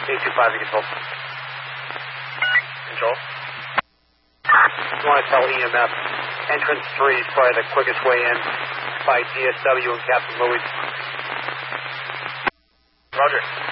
825 to control. Control. You want to tell EMS, entrance 3 is probably the quickest way in by DSW and Captain Louis. Roger.